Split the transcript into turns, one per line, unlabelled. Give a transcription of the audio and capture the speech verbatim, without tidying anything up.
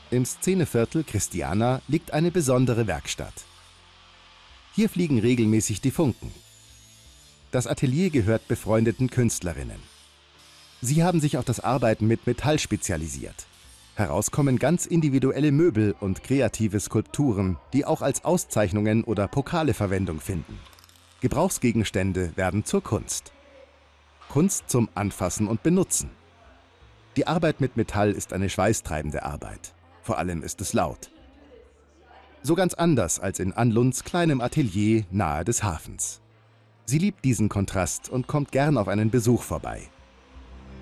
Im Szeneviertel Christiana liegt eine besondere Werkstatt. Hier fliegen regelmäßig die Funken. Das Atelier gehört befreundeten Künstlerinnen. Sie haben sich auf das Arbeiten mit Metall spezialisiert. Heraus kommen ganz individuelle Möbel und kreative Skulpturen, die auch als Auszeichnungen oder Pokale Verwendung finden. Gebrauchsgegenstände werden zur Kunst. Kunst zum Anfassen und Benutzen. Die Arbeit mit Metall ist eine schweißtreibende Arbeit. Vor allem ist es laut. So ganz anders als in Ann Lunds kleinem Atelier nahe des Hafens. Sie liebt diesen Kontrast und kommt gern auf einen Besuch vorbei.